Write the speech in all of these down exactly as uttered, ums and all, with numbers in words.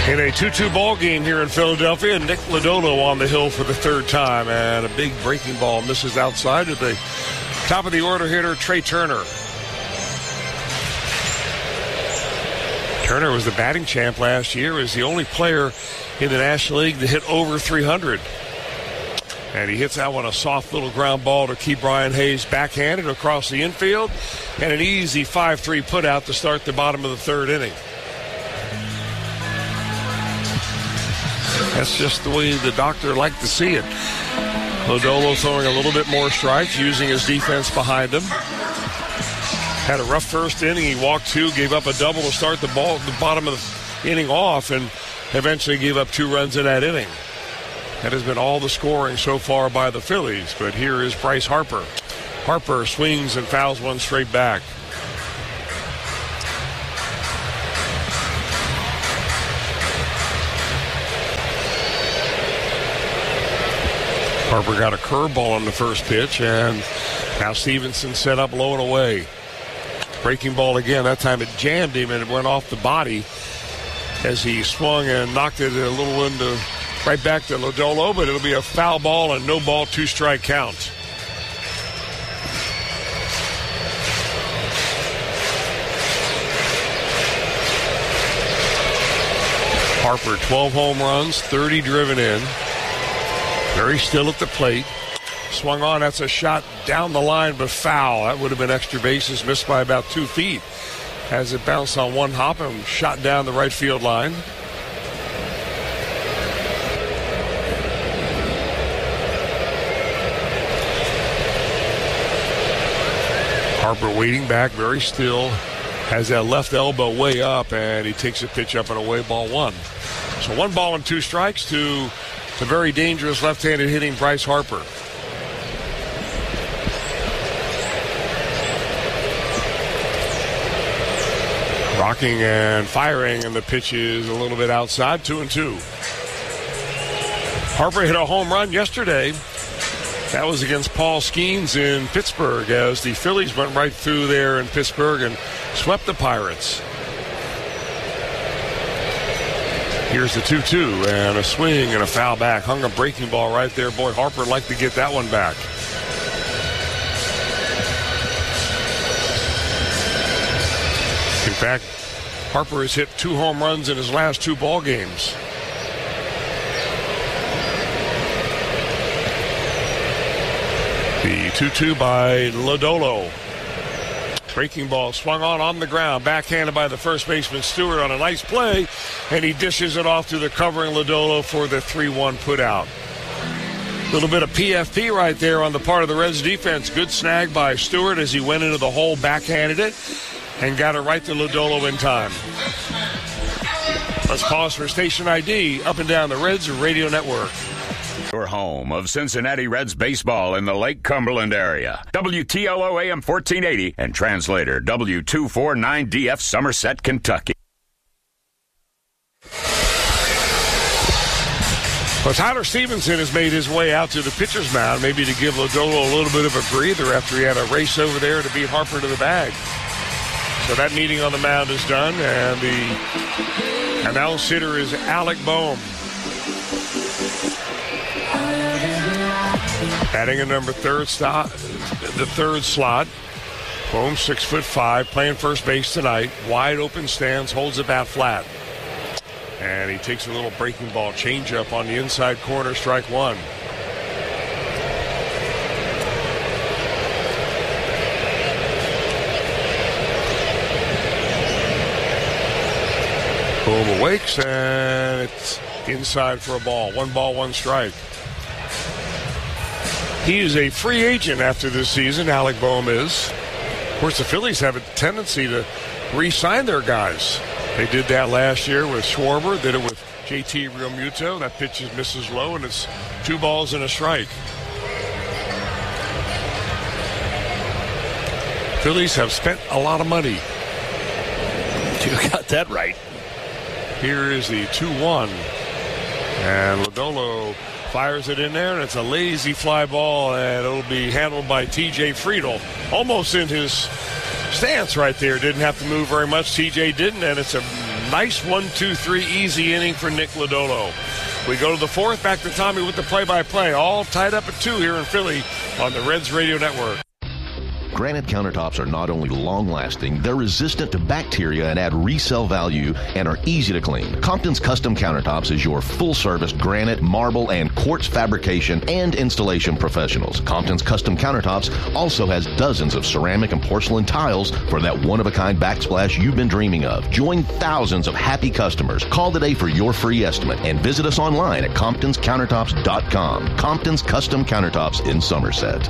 In a two two ball game here in Philadelphia, Nick Lodolo on the hill for the third time, and a big breaking ball misses outside to the top of the order hitter, Trey Turner. Turner was the batting champ last year, is the only player in the National League to hit over three hundred. And he hits that one, a soft little ground ball to keep Brian Hayes backhanded across the infield, and an easy five three put out to start the bottom of the third inning. That's just the way the doctor liked to see it. Lodolo throwing a little bit more strikes, using his defense behind him. Had a rough first inning. He walked two, gave up a double to start the ball, the bottom of the inning off, and eventually gave up two runs in that inning. That has been all the scoring so far by the Phillies, but here is Bryce Harper. Harper swings and fouls one straight back. Harper got a curveball on the first pitch, and now Stevenson set up low and away. Breaking ball again. That time it jammed him, and it went off the body as he swung and knocked it a little into right back to Lodolo, but it'll be a foul ball and no ball, two strike count. Harper, twelve home runs, thirty driven in. Very still at the plate. Swung on, that's a shot down the line, but foul. That would have been extra bases, missed by about two feet. As it bounced on one hop and shot down the right field line. Harper waiting back, very still. Has that left elbow way up, and he takes a pitch up and away, ball one. So one ball and two strikes to the very dangerous left-handed hitting Bryce Harper. Rocking and firing, and the pitch is a little bit outside, two and two. Harper hit a home run yesterday. That was against Paul Skeens in Pittsburgh, as the Phillies went right through there in Pittsburgh and swept the Pirates. Here's the two two, and a swing and a foul back. Hung a breaking ball right there. Boy, Harper would like to get that one back. In fact, Harper has hit two home runs in his last two ball games. The two two by Lodolo. Breaking ball swung on on the ground, backhanded by the first baseman Stewart on a nice play, and he dishes it off to the covering Lodolo for the three one put out. A little bit of P F P right there on the part of the Reds defense. Good snag by Stewart as he went into the hole, backhanded it, and got it right to Lodolo in time. Let's pause for station I D. Up and down the Reds Radio Network. Your home of Cincinnati Reds baseball in the Lake Cumberland area. W T L O A M fourteen eighty and translator W two forty-nine D F Somerset, Kentucky. Well, Tyler Stevenson has made his way out to the pitcher's mound, maybe to give Lodolo a little bit of a breather after he had a race over there to beat Harper to the bag. So that meeting on the mound is done, and the announce hitter is Alec Bohm. Batting in number third slot, the third slot. Bohm, six foot five, playing first base tonight. Wide open stance, holds the bat flat. And he takes a little breaking ball changeup on the inside corner, strike one. Bohm awakes, and it's inside for a ball. One ball, one strike. He is a free agent after this season, Alec Bohm is. Of course, the Phillies have a tendency to re-sign their guys. They did that last year with Schwarber, did it with J T Realmuto. That pitch is misses low, and it's two balls and a strike. Phillies have spent a lot of money. You got that right. Here is the two one. And Lodolo fires it in there, and it's a lazy fly ball, and it'll be handled by T J Friedl. Almost in his stance right there. Didn't have to move very much. T J didn't, and it's a nice one two three easy inning for Nick Lodolo. We go to the fourth. Back to Tommy with the play-by-play. All tied up at two here in Philly on the Reds Radio Network. Granite countertops are not only long-lasting, they're resistant to bacteria and add resale value and are easy to clean. Compton's Custom Countertops is your full-service granite, marble, and quartz fabrication and installation professionals. Compton's Custom Countertops also has dozens of ceramic and porcelain tiles for that one-of-a-kind backsplash you've been dreaming of. Join thousands of happy customers. Call today for your free estimate and visit us online at comptons countertops dot com. Compton's Custom Countertops in Somerset.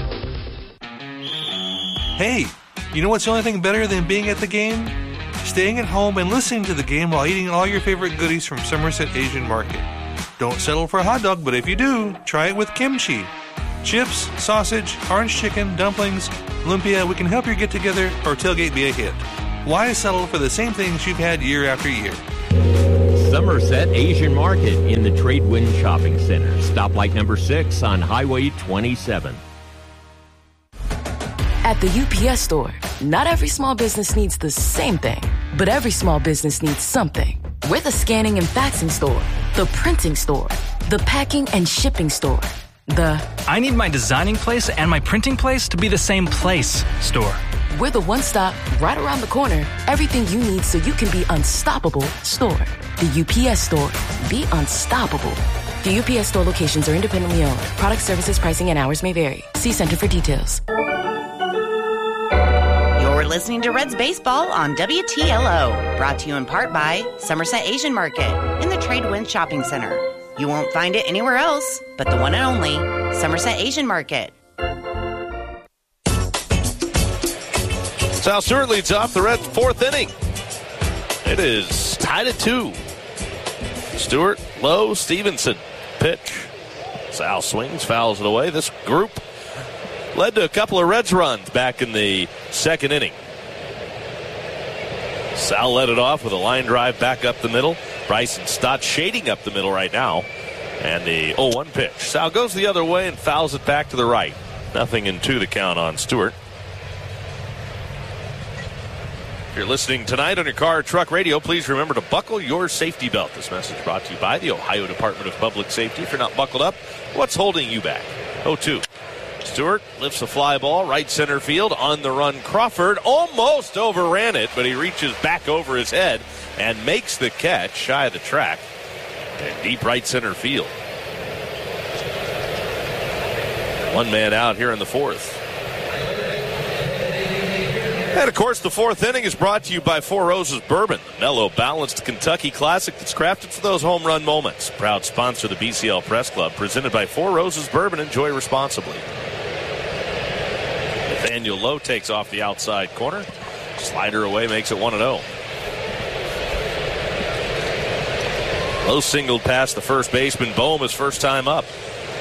Hey, you know what's the only thing better than being at the game? Staying at home and listening to the game while eating all your favorite goodies from Somerset Asian Market. Don't settle for a hot dog, but if you do, try it with kimchi. Chips, sausage, orange chicken, dumplings, lumpia, we can help your get-together or tailgate be a hit. Why settle for the same things you've had year after year? Somerset Asian Market in the Tradewind Shopping Center. Stoplight number six on Highway twenty-seven. At the U P S Store, not every small business needs the same thing, but every small business needs something. We're the scanning and faxing store, the printing store, the packing and shipping store, the I need my designing place and my printing place to be the same place store. We're the one-stop, right around the corner, everything you need so you can be unstoppable store. The U P S Store. Be unstoppable. The U P S Store locations are independently owned. Product, services, pricing, and hours may vary. See Center for details. You're listening to Reds Baseball on W T L O. Brought to you in part by Somerset Asian Market in the Tradewind Shopping Center. You won't find it anywhere else but the one and only Somerset Asian Market. Sal Stewart leads off the Reds' fourth inning. It is tied at two. Stewart, low, Stevenson, pitch. Sal swings, fouls it away. This group led to a couple of Reds runs back in the second inning. Sal led it off with a line drive back up the middle. Bryson Stott shading up the middle right now. And the oh one pitch. Sal goes the other way and fouls it back to the right. Nothing in two the count on Stewart. If you're listening tonight on your car or truck radio, please remember to buckle your safety belt. This message brought to you by the Ohio Department of Public Safety. If you're not buckled up, what's holding you back? oh two. Stewart lifts a fly ball, right center field. On the run, Crawford almost overran it, but he reaches back over his head and makes the catch shy of the track and deep right center field. One man out here in the fourth. And, of course, the fourth inning is brought to you by Four Roses Bourbon, the mellow, balanced Kentucky classic that's crafted for those home run moments. Proud sponsor of the B C L Press Club, presented by Four Roses Bourbon. Enjoy responsibly. Nathaniel Lowe takes off the outside corner. Slider away, makes it one and oh. Lowe singled past the first baseman, Bohm, his first time up.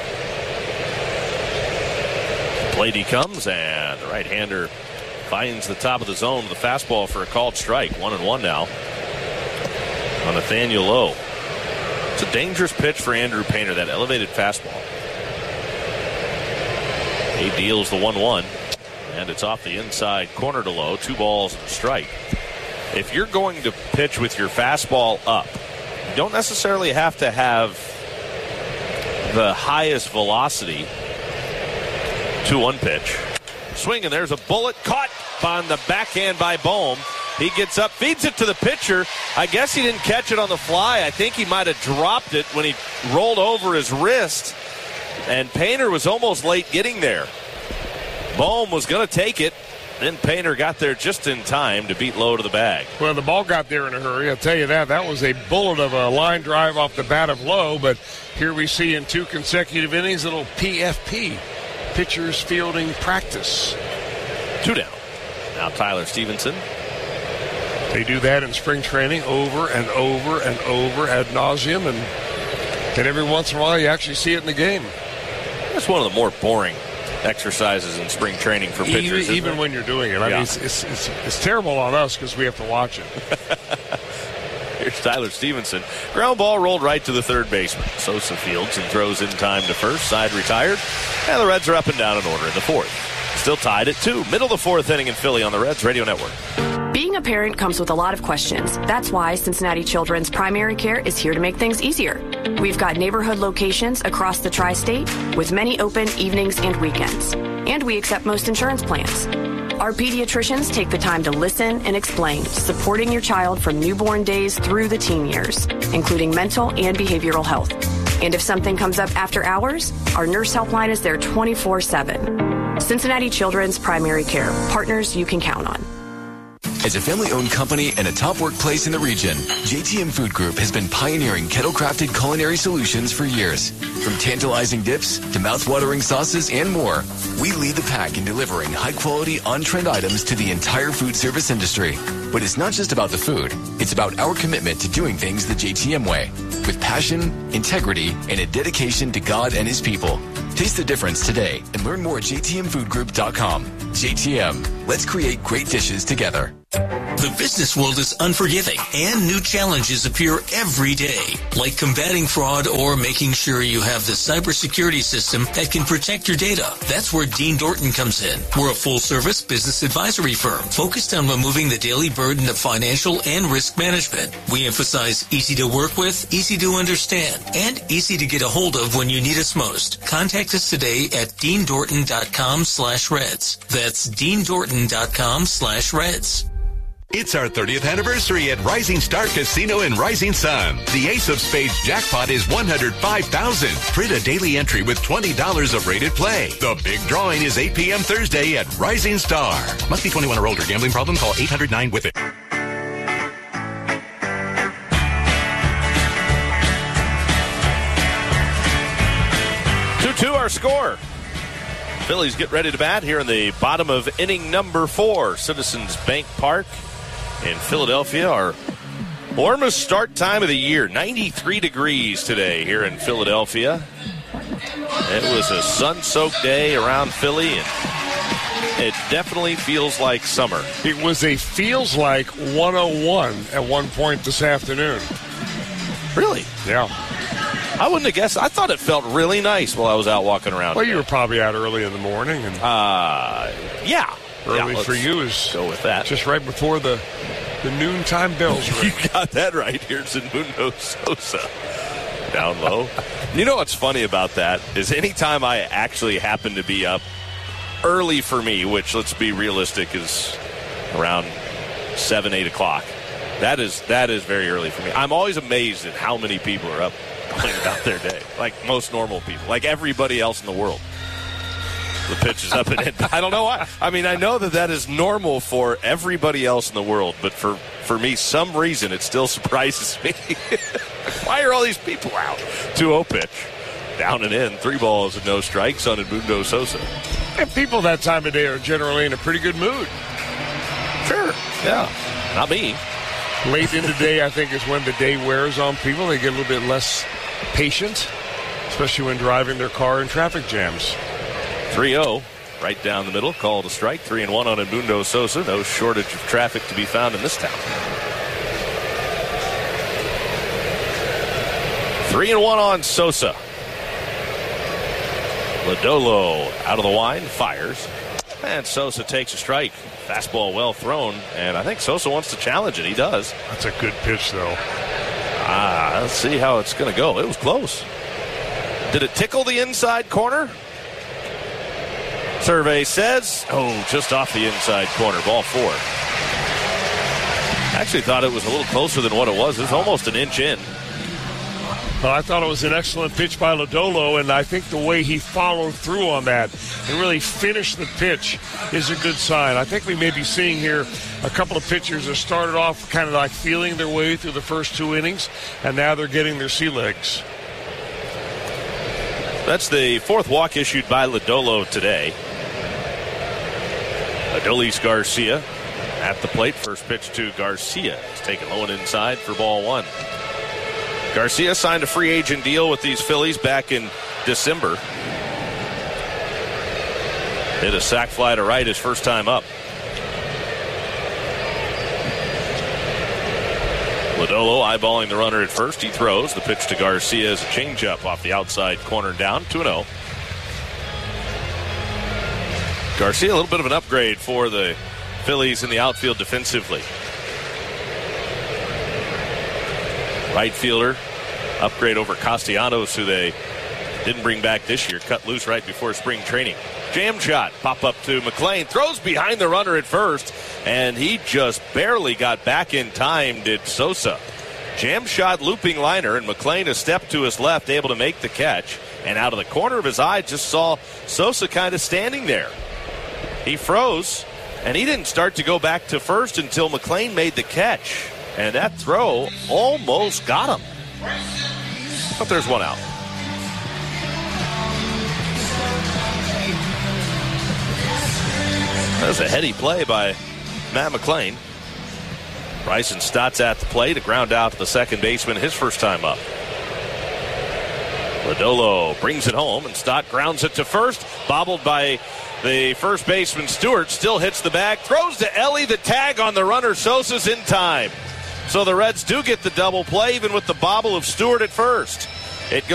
Plate he comes, and the right-hander finds the top of the zone with a fastball for a called strike. One and one now on Nathaniel Lowe. It's a dangerous pitch for Andrew Painter, that elevated fastball. He deals the one one, and it's off the inside corner to Lowe. Two balls and a strike. If you're going to pitch with your fastball up, you don't necessarily have to have the highest velocity. two one pitch. Swing, and there's a bullet caught on the backhand by Bohm. He gets up, feeds it to the pitcher. I guess he didn't catch it on the fly. I think he might have dropped it when he rolled over his wrist, and Painter was almost late getting there. Bohm was going to take it. Then Painter got there just in time to beat Lowe to the bag. Well, the ball got there in a hurry. I'll tell you that. That was a bullet of a line drive off the bat of Lowe, but here we see in two consecutive innings, a little P F P. Pitchers fielding practice. Two down. Now Tyler Stevenson. They do that in spring training over and over and over ad nauseum, and, and every once in a while you actually see it in the game. That's one of the more boring exercises in spring training for pitchers. Even, even when you're doing it. I yeah. mean, it's, it's, it's, it's terrible on us because we have to watch it. Here's Tyler Stevenson. Ground ball rolled right to the third baseman. Sosa fields and throws in time to first. Side retired. And the Reds are up and down in order in the fourth. Still tied at two. Middle of the fourth inning in Philly on the Reds Radio Network. Being a parent comes with a lot of questions. That's why Cincinnati Children's Primary Care is here to make things easier. We've got neighborhood locations across the tri-state with many open evenings and weekends. And we accept most insurance plans. Our pediatricians take the time to listen and explain, supporting your child from newborn days through the teen years, including mental and behavioral health. And if something comes up after hours, our nurse helpline is there twenty-four seven. Cincinnati Children's Primary Care, partners you can count on. As a family-owned company and a top workplace in the region, J T M Food Group has been pioneering kettle-crafted culinary solutions for years. From tantalizing dips to mouth-watering sauces and more, we lead the pack in delivering high-quality, on-trend items to the entire food service industry. But it's not just about the food. It's about our commitment to doing things the J T M way, with passion, integrity, and a dedication to God and His people. Taste the difference today and learn more at j t m food group dot com. J T M, let's create great dishes together. The business world is unforgiving, and new challenges appear every day, like combating fraud or making sure you have the cybersecurity system that can protect your data. That's where Dean Dorton comes in. We're a full-service business advisory firm focused on removing the daily burden of financial and risk management. We emphasize easy to work with, easy to understand, and easy to get a hold of when you need us most. Contact us today at dean dorton dot com slash reds. That's dean dorton dot com slash reds. It's our thirtieth anniversary at Rising Star Casino in Rising Sun. The Ace of Spades jackpot is one hundred five thousand dollars. Print a daily entry with twenty dollars of rated play. The big drawing is eight p.m. Thursday at Rising Star. Must be twenty-one or older. Gambling problem? Call eight hundred nine with it. two two our score. Phillies get ready to bat here in the bottom of inning number four. Citizens Bank Park in Philadelphia. Our warmest start time of the year. ninety-three degrees today here in Philadelphia. It was a sun-soaked day around Philly, and it definitely feels like summer. It was a feels like one oh one at one point this afternoon. Really? Yeah. I wouldn't have guessed. I thought it felt really nice while I was out walking around. Well, today. you were probably out early in the morning. And uh, yeah. Early yeah, for you is go with that. Just right before the, the noontime bells ring. You got that right. Here's Edmundo Sosa. Down low. You know what's funny about that is anytime I actually happen to be up early for me, which, let's be realistic, is around seven, eight o'clock. That is that is very early for me. I'm always amazed at how many people are up going about their day, like most normal people, like everybody else in the world. The pitch is up and in. I don't know why. I mean, I know that that is normal for everybody else in the world, but for, for me, some reason, it still surprises me. Why are all these people out? two oh pitch. Down and in. Three balls and no strikes on Edmundo Sosa. And people that time of day are generally in a pretty good mood. Sure. Yeah. Not me. Late in the day, I think, is when the day wears on people. They get a little bit less patient, especially when driving their car in traffic jams. three oh, right down the middle, called a strike. three and one on Edmundo Sosa. No shortage of traffic to be found in this town. three and one on Sosa. Lodolo out of the line, fires. And Sosa takes a strike. Fastball well thrown, and I think Sosa wants to challenge it. He does. That's a good pitch, though. Ah, let's see how it's going to go. It was close. Did it tickle the inside corner? Survey says, oh, just off the inside corner. Ball four. I actually thought it was a little closer than what it was. It was almost an inch in. Well, I thought it was an excellent pitch by Lodolo, and I think the way he followed through on that and really finished the pitch is a good sign. I think we may be seeing here a couple of pitchers that started off kind of like feeling their way through the first two innings, and now they're getting their sea legs. That's the fourth walk issued by Lodolo today. Adolis Garcia at the plate. First pitch to Garcia. He's taken low and inside for ball one. Garcia signed a free agent deal with these Phillies back in December. Hit a sac fly to right his first time up. Lodolo eyeballing the runner at first. He throws. The pitch to Garcia is a changeup off the outside corner down. two and oh. Garcia, a little bit of an upgrade for the Phillies in the outfield defensively. Right fielder, upgrade over Castellanos, who they didn't bring back this year, cut loose right before spring training. Jam shot, pop up to McLean, throws behind the runner at first, and he just barely got back in time, did Sosa. Jam shot, looping liner, and McLean a step to his left, able to make the catch. And out of the corner of his eye, just saw Sosa kind of standing there. He froze, and he didn't start to go back to first until McLean made the catch. And that throw almost got him. But there's one out. That was a heady play by Matt McLean. Bryson Stott's at the plate, a ground out to the second baseman, his first time up. Lodolo brings it home, and Stott grounds it to first, bobbled by the first baseman Stewart, still hits the bag, throws to Ellie, the tag on the runner, Sosa's in time. So the Reds do get the double play, even with the bobble of Stewart at first.